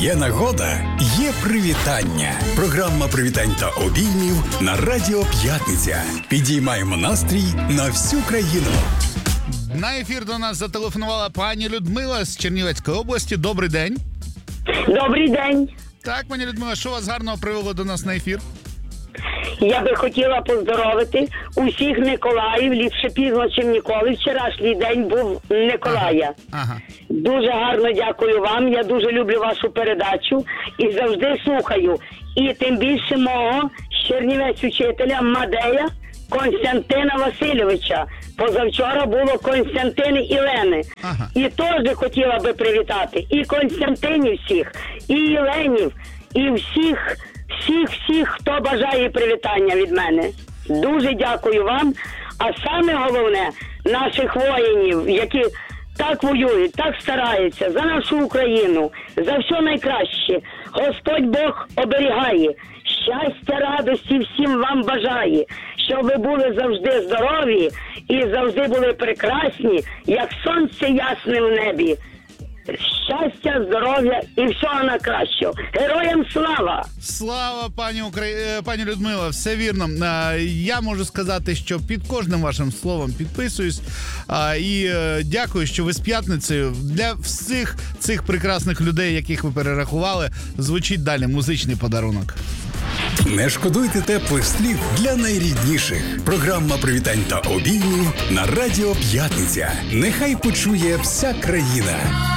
Є нагода, є привітання. Програма привітань та обіймів на Радіо П'ятниця. Підіймаємо настрій на всю країну. На ефір до нас зателефонувала пані Людмила з Чернівецької області. Добрий день. Добрий день. Так, пані Людмила, що вас гарного привело до нас на ефір? Я би хотіла поздоровити усіх Миколаїв, ліпше пізно, чим ніколи. Вчорашній день був Миколая. Ага. Дуже гарно дякую вам. Я дуже люблю вашу передачу і завжди слухаю. І тим більше мого з Чернівець учителя Мадея Константина Васильовича. Позавчора було Константини Ілени. Ага. І теж хотіла би привітати і Константинів всіх, і Іленів, і всіх, хто бажає привітання від мене. Дуже дякую вам. А саме головне, наших воїнів, які так воюють, так стараються за нашу Україну, за все найкраще. Господь Бог оберігає. Щастя, радості всім вам бажає, щоб ви були завжди здорові і завжди були прекрасні, як сонце ясне в небі. Щастя, здоров'я і всього найкращого. Героям слава! Слава, пані Людмила, все вірно. Я можу сказати, що під кожним вашим словом підписуюсь. І дякую, що ви з п'ятницею. Для всіх цих прекрасних людей, яких ви перерахували, звучить далі музичний подарунок. Не шкодуйте теплих слів для найрідніших. Програма привітань та обіймів на Радіо П'ятниця. Нехай почує вся країна.